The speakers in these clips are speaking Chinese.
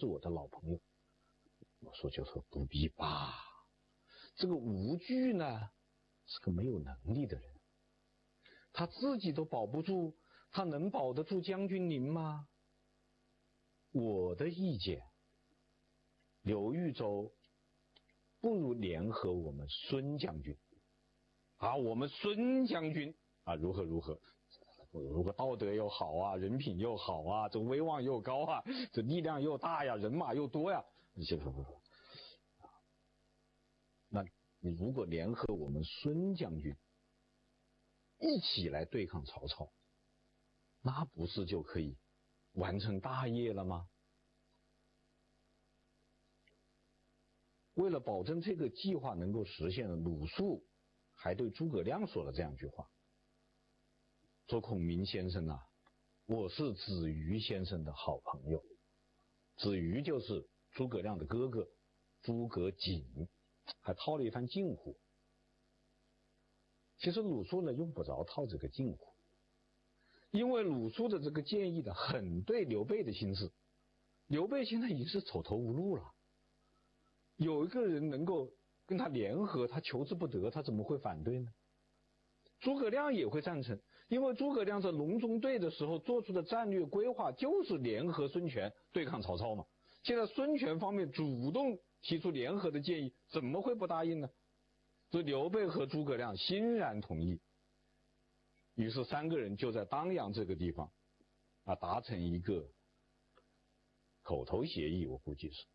是我的老朋友。鲁肃就说不必吧，这个吴惧呢是个没有能力的人，他自己都保不住，他能保得住将军您吗？我的意见，刘豫州不如联合我们孙将军啊，我们孙将军啊如何如何，如果道德又好啊，人品又好啊，这威望又高啊，这力量又大呀，人马又多呀，那你如果联合我们孙将军一起来对抗曹操，那不是就可以完成大业了吗？为了保证这个计划能够实现，鲁肃还对诸葛亮说了这样一句话，说孔明先生啊，我是子瑜先生的好朋友。子瑜就是诸葛亮的哥哥诸葛瑾，还套了一番近乎。其实鲁肃呢用不着套这个近乎，因为鲁肃的这个建议呢很对刘备的心思。刘备现在已经是走投无路了，有一个人能够跟他联合，他求之不得，他怎么会反对呢？诸葛亮也会赞成，因为诸葛亮在隆中对的时候做出的战略规划就是联合孙权对抗曹操嘛。现在孙权方面主动提出联合的建议，怎么会不答应呢？所以刘备和诸葛亮欣然同意，于是三个人就在当阳这个地方啊达成一个口头协议，我估计是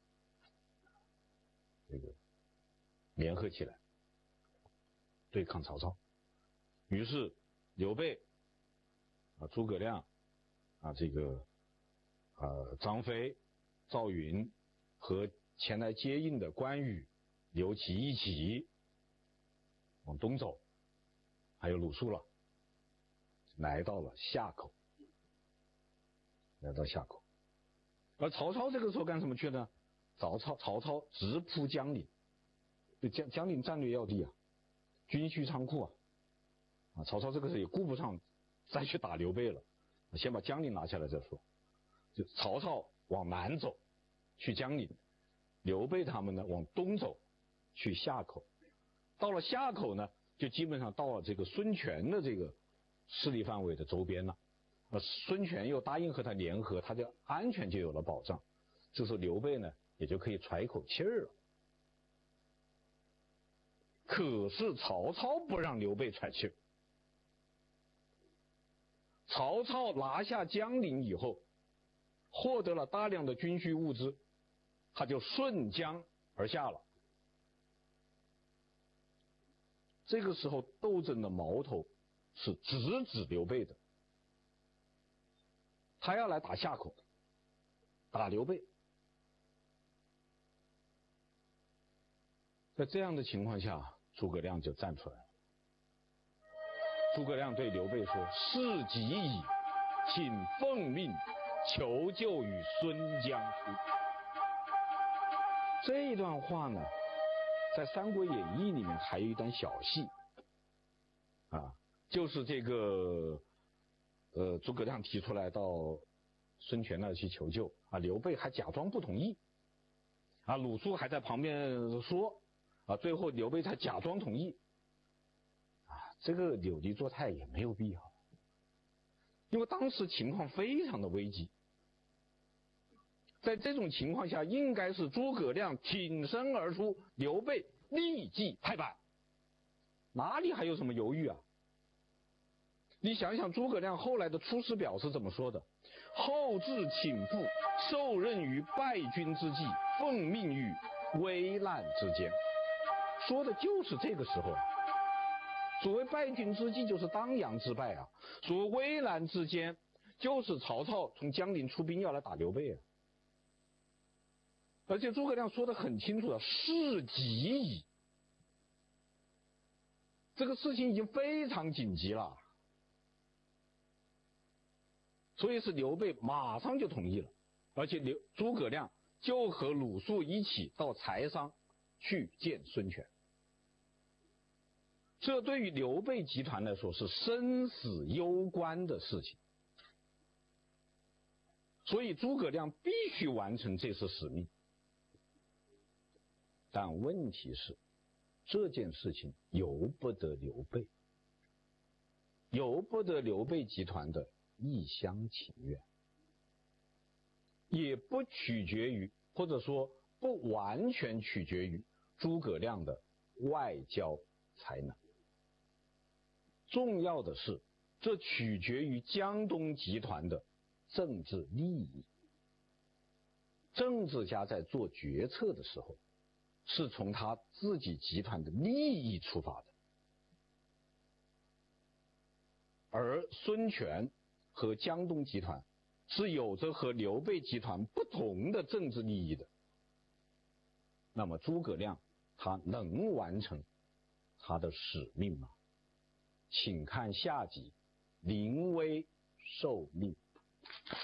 这个联合起来对抗曹操。于是刘备啊、诸葛亮啊、张飞、赵云和前来接应的关羽、刘琦一起往东走，还有鲁肃了，来到了夏口。而曹操这个时候干什么去呢？曹操直扑江陵，江陵战略要地啊，军需仓库啊，曹操这个时候也顾不上再去打刘备了，先把江陵拿下来再说。就曹操往南走去江陵，刘备他们呢往东走去夏口。到了夏口呢，就基本上到了这个孙权的这个势力范围的周边了。孙权又答应和他联合，他的安全就有了保障。这时候刘备呢也就可以喘一口气儿了。可是曹操不让刘备喘气儿。曹操拿下江陵以后，获得了大量的军需物资，他就顺江而下了。这个时候斗争的矛头是直指刘备的，他要来打夏口，打刘备。在这样的情况下，诸葛亮就站出来了。诸葛亮对刘备说：“事急矣，请奉命求救于孙江乎。”这一段话呢，在《三国演义》里面还有一段小戏啊，就是这个诸葛亮提出来到孙权那去求救啊，刘备还假装不同意啊，鲁肃还在旁边说啊，最后刘备才假装同意啊，这个有的作态也没有必要，因为当时情况非常的危急，在这种情况下应该是诸葛亮挺身而出，刘备立即拍板，哪里还有什么犹豫啊？你想想诸葛亮后来的出师表是怎么说的：后至请父，受任于败军之际，奉命于危难之间。说的就是这个时候。所谓败军之际就是当阳之败啊，所谓危难之间就是曹操从江陵出兵要来打刘备啊。而且诸葛亮说得很清楚了，事急矣，这个事情已经非常紧急了，所以是刘备马上就同意了，而且诸葛亮就和鲁肃一起到柴桑去见孙权。这对于刘备集团来说是生死攸关的事情， 所以诸葛亮必须完成这次使命。但问题是，这件事情由不得刘备，由不得刘备集团的一厢情愿，也不取决于，或者说不完全取决于诸葛亮的外交才能。重要的是，这取决于江东集团的政治利益。政治家在做决策的时候，是从他自己集团的利益出发的。而孙权和江东集团是有着和刘备集团不同的政治利益的。那么诸葛亮他能完成他的使命吗？请看下集临危受命。